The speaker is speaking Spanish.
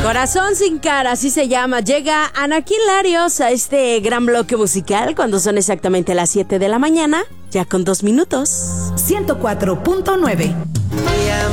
Corazón sin cara, así se llama. Llega Anakin Larios a este gran bloque musical cuando son exactamente las 7 de la mañana, ya con 2 minutos. 104.9. Ella